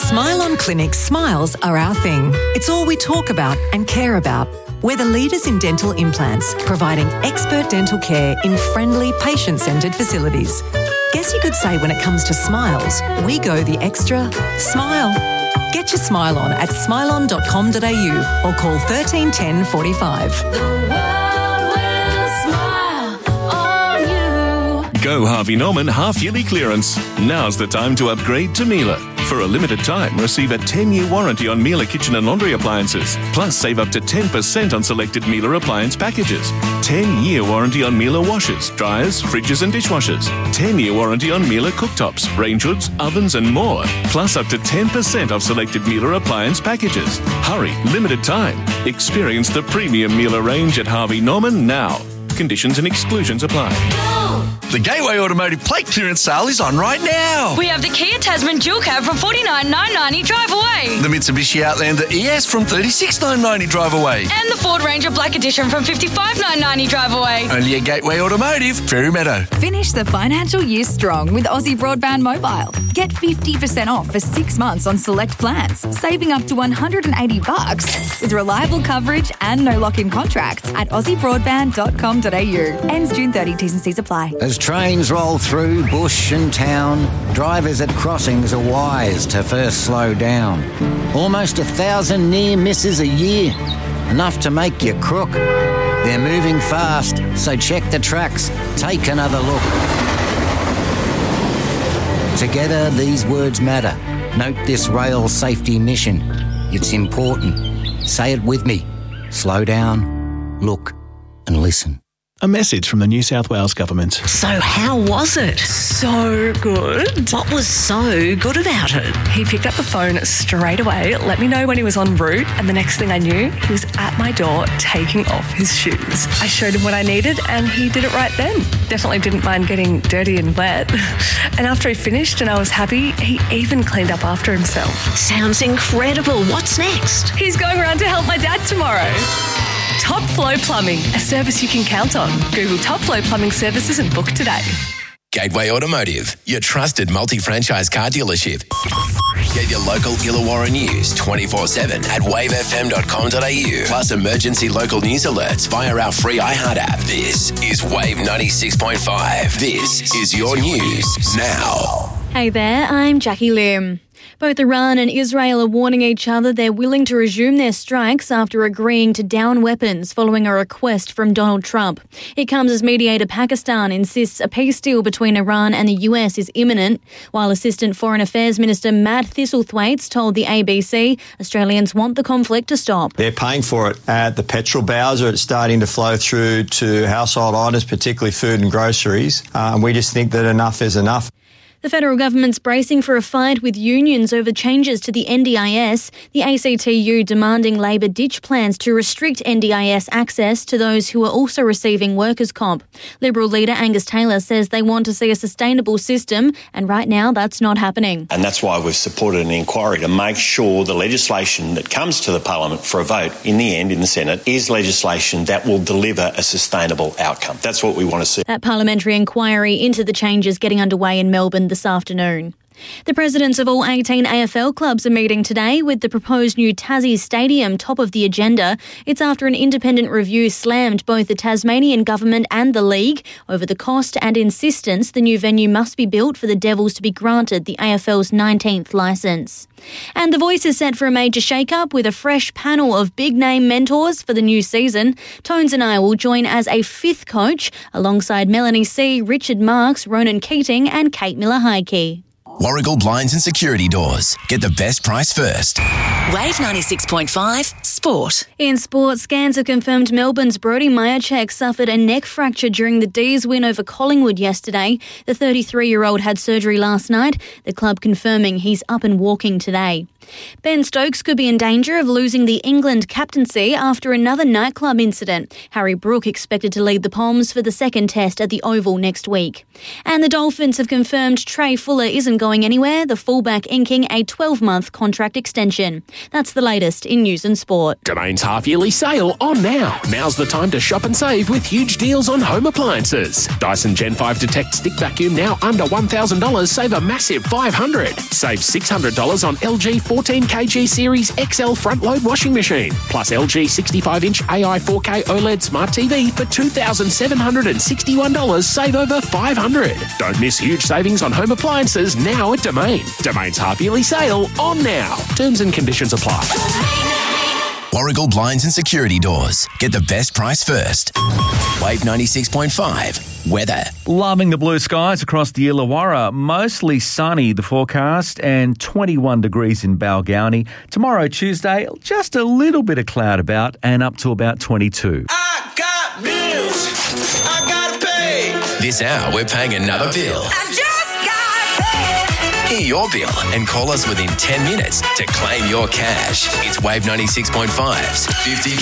Smile On Clinic smiles are our thing. It's all we talk about and care about. We're the leaders in dental implants, providing expert dental care in friendly, patient-centred facilities. Guess you could say when it comes to smiles, we go the extra smile. Get your smile on at smileon.com.au or call 13 10 45. The world will smile on you. Go Harvey Norman half-yearly clearance. Now's the time to upgrade to Miele. For a limited time, receive a 10-year warranty on Miele kitchen and laundry appliances. Plus, save up to 10% on selected Miele appliance packages. 10-year warranty on Miele washers, dryers, fridges and dishwashers. 10-year warranty on Miele cooktops, range hoods, ovens and more. Plus, up to 10% off selected Miele appliance packages. Hurry, limited time. Experience the premium Miele range at Harvey Norman now. Conditions and exclusions apply. The Gateway Automotive plate clearance sale is on right now. We have the Kia Tasman dual cab from $49,990 drive away. The Mitsubishi Outlander ES from $36,990 drive away. And the Ford Ranger Black Edition from $55,990 drive away. Only at Gateway Automotive, Fairy Meadow. Finish the financial year strong with Aussie Broadband Mobile. Get 50% off for 6 months on select plans, saving up to $180 with reliable coverage and no lock-in contracts at aussiebroadband.com.au. Ends June 30. T's and C's apply. As trains roll through bush and town, drivers at crossings are wise to first slow down. Almost 1,000 near misses a year, enough to make you crook. They're moving fast, so check the tracks, take another look. Together, these words matter. Note this rail safety mission. It's important. Say it with me. Slow down, look, and listen. A message from the New South Wales Government. So how was it? So good. What was so good about it? He picked up the phone straight away, let me know when he was en route, and the next thing I knew, he was at my door taking off his shoes. I showed him what I needed and he did it right then. Definitely didn't mind getting dirty and wet. And after he finished and I was happy, he even cleaned up after himself. Sounds incredible. What's next? He's going around to help my dad tomorrow. Top Flow Plumbing, a service you can count on. Google Top Flow Plumbing Services and book today. Gateway Automotive, your trusted multi-franchise car dealership. Get your local Illawarra news 24/7 at wavefm.com.au. Plus emergency local news alerts via our free iHeart app. This is Wave 96.5. This is your news now. Hey there, I'm Jackie Lim. Both Iran and Israel are warning each other they're willing to resume their strikes after agreeing to down weapons following a request from Donald Trump. It comes as mediator Pakistan insists a peace deal between Iran and the US is imminent, while Assistant Foreign Affairs Minister Matt Thistlethwaite told the ABC Australians want the conflict to stop. They're paying for it at the petrol bowser. It's starting to flow through to household items, particularly food and groceries. And we just think that enough is enough. The federal government's bracing for a fight with unions over changes to the NDIS, the ACTU demanding Labor ditch plans to restrict NDIS access to those who are also receiving workers' comp. Liberal leader Angus Taylor says they want to see a sustainable system, and right now that's not happening. And that's why we've supported an inquiry to make sure the legislation that comes to the Parliament for a vote in the end in the Senate is legislation that will deliver a sustainable outcome. That's what we want to see. That parliamentary inquiry into the changes getting underway in Melbourne this afternoon. The presidents of all 18 AFL clubs are meeting today with the proposed new Tassie Stadium top of the agenda. It's after an independent review slammed both the Tasmanian government and the league over the cost and insistence the new venue must be built for the Devils to be granted the AFL's 19th licence. And The Voice is set for a major shake-up with a fresh panel of big-name mentors for the new season. Tones and I will join as a fifth coach alongside Melanie C, Richard Marks, Ronan Keating and Kate Miller-Heidke. Warragul Blinds and Security Doors. Get the best price first. Wave 96.5 Sport. In sport, scans have confirmed Melbourne's Brody Majacek suffered a neck fracture during the D's win over Collingwood yesterday. The 33-year-old had surgery last night, the club confirming he's up and walking today. Ben Stokes could be in danger of losing the England captaincy after another nightclub incident. Harry Brook expected to lead the Poms for the second test at the Oval next week. And the Dolphins have confirmed Trey Fuller isn't going going anywhere, the fullback inking a 12-month contract extension. That's the latest in news and sport. Domain's half-yearly sale on now. Now's the time to shop and save with huge deals on home appliances. Dyson Gen 5 Detect Stick Vacuum now under $1,000. Save a massive $500. Save $600 on LG 14kg Series XL front-load washing machine. Plus LG 65-inch AI 4K OLED Smart TV for $2,761. Save over $500. Don't miss huge savings on home appliances now at Domain. Domain's half-yearly sale on now. Terms and conditions apply. Warragul Blinds and Security Doors. Get the best price first. Wave 96.5. Weather. Loving the blue skies across the Illawarra. Mostly sunny, the forecast, and 21 degrees in Balgownie. Tomorrow, Tuesday, just a little bit of cloud about and up to about 22. I got bills. I gotta pay. This hour, we're paying another bill. I just got paid. Hear your bill and call us within 10 minutes to claim your cash. It's Wave 96.5's 50